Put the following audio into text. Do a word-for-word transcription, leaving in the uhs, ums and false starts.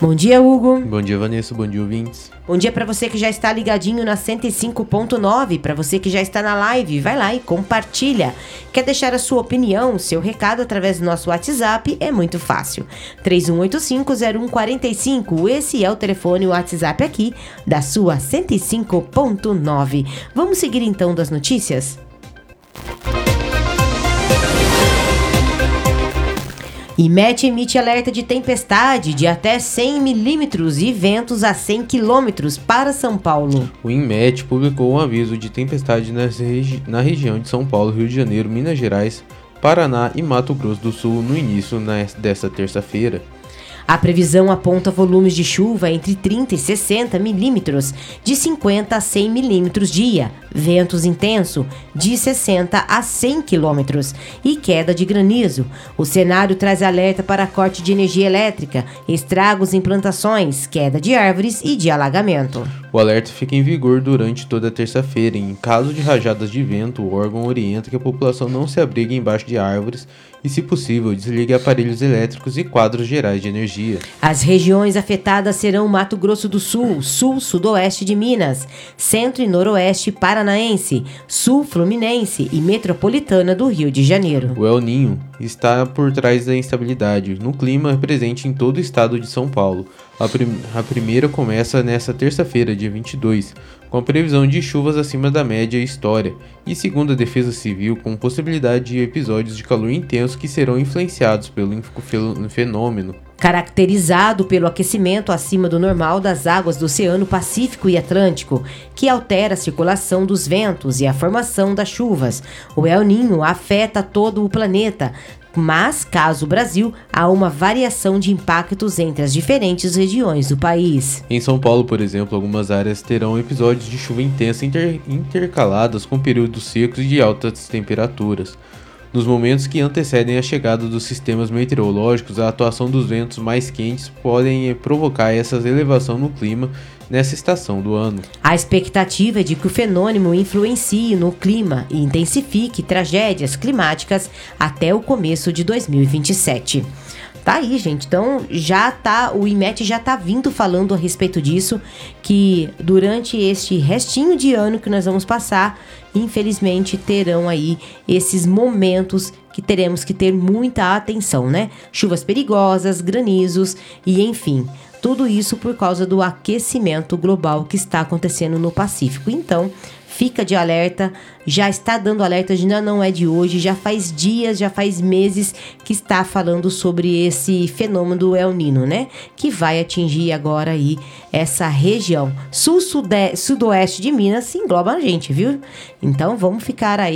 Bom dia, Hugo. Bom dia, Vanessa. Bom dia, ouvintes. Bom dia para você que já está ligadinho na cento e cinco ponto nove, para você que já está na live, vai lá e compartilha. Quer deixar a sua opinião, seu recado através do nosso WhatsApp? É muito fácil. três um oito cinco, zero um quatro cinco, esse é o telefone, o WhatsApp aqui da sua cento e cinco ponto nove. Vamos seguir então das notícias? IMET emite alerta de tempestade de até cem milímetros e ventos a cem quilômetros para São Paulo. O INMET publicou um aviso de tempestade nas regi- na região de São Paulo, Rio de Janeiro, Minas Gerais, Paraná e Mato Grosso do Sul no início na- desta terça-feira. A previsão aponta volumes de chuva entre trinta e sessenta milímetros, de cinquenta a cem milímetros dia, ventos intensos de sessenta a cem quilômetros e queda de granizo. O cenário traz alerta para corte de energia elétrica, estragos em plantações, queda de árvores e de alagamento. O alerta fica em vigor durante toda a terça-feira. Em caso de rajadas de vento, o órgão orienta que a população não se abrigue embaixo de árvores e, se possível, desligue aparelhos elétricos e quadros gerais de energia. As regiões afetadas serão Mato Grosso do Sul, Sul, Sudoeste de Minas, Centro e Noroeste Paranaense, Sul Fluminense e Metropolitana do Rio de Janeiro. O El Ninho está por trás da instabilidade no clima presente em todo o estado de São Paulo. A, prim- a primeira começa nesta terça-feira, dia vinte e dois, com a previsão de chuvas acima da média história, e segundo a Defesa Civil, com possibilidade de episódios de calor intenso que serão influenciados pelo inf- fel- fenômeno. Caracterizado pelo aquecimento acima do normal das águas do Oceano Pacífico e Atlântico, que altera a circulação dos ventos e a formação das chuvas. O El Ninho afeta todo o planeta, mas, caso o Brasil, há uma variação de impactos entre as diferentes regiões do país. Em São Paulo, por exemplo, algumas áreas terão episódios de chuva intensa inter- intercaladas com períodos secos e de altas temperaturas. Nos momentos que antecedem a chegada dos sistemas meteorológicos, a atuação dos ventos mais quentes podem eh, provocar essa elevação no clima nessa estação do ano. A expectativa é de que o fenômeno influencie no clima e intensifique tragédias climáticas até o começo de dois mil e vinte e sete. Tá aí, gente. Então, já tá, o IMET já tá vindo falando a respeito disso, que durante este restinho de ano que nós vamos passar, infelizmente terão aí esses momentos que teremos que ter muita atenção, né? Chuvas perigosas, granizos e enfim, tudo isso por causa do aquecimento global que está acontecendo no Pacífico. Então, fica de alerta, já está dando alerta, já não é de hoje, já faz dias, já faz meses que está falando sobre esse fenômeno do El Niño, né? Que vai atingir agora aí essa região sul-sudoeste de Minas, se engloba a gente, viu? Então vamos ficar aí